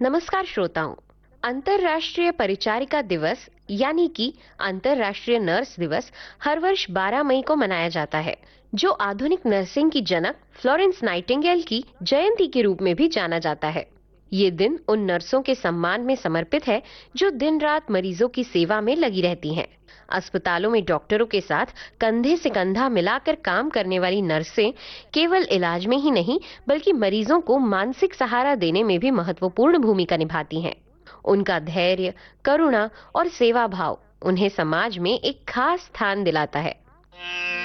नमस्कार श्रोताओं। अंतर्राष्ट्रीय परिचारिका दिवस यानी कि अंतर्राष्ट्रीय नर्स दिवस हर वर्ष 12 मई को मनाया जाता है, जो आधुनिक नर्सिंग की जनक फ्लोरेंस नाइटिंगेल की जयंती के रूप में भी जाना जाता है। ये दिन उन नर्सों के सम्मान में समर्पित है जो दिन रात मरीजों की सेवा में लगी रहती हैं। अस्पतालों में डॉक्टरों के साथ कंधे से कंधा मिलाकर काम करने वाली नर्सें केवल इलाज में ही नहीं, बल्कि मरीजों को मानसिक सहारा देने में भी महत्वपूर्ण भूमिका निभाती हैं। उनका धैर्य, करुणा और सेवा भाव उन्हें समाज में एक खास स्थान दिलाता है।